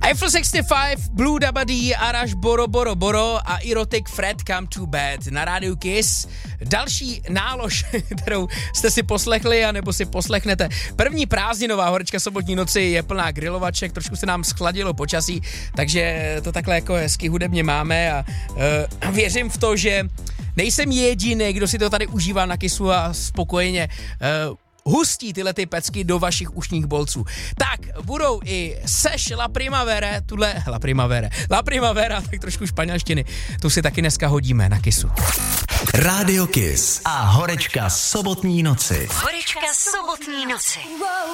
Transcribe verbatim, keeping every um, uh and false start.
Eiffel šedesát pět, Blue Dabadi, Arash, Boro Boro Boro a Erotic Fred Come to Bed na rádiu Kiss. Další nálož, kterou jste si poslechli, anebo si poslechnete. První prázdninová horečka sobotní noci je plná grilovaček, trošku se nám schladilo počasí, takže to takhle jako hezky hudebně máme a uh, věřím v to, že nejsem jediný, kdo si to tady užívá na Kissu a spokojeně uh, hustí tyhle ty pecky do vašich ušních bolců. Tak, budou i Seš La Primavera, tuhle, La Primavera, La Primavera, tak trošku španělštiny, tu si taky dneska hodíme na Kissu. Rádio Kiss a horečka sobotní noci. Horečka sobotní noci.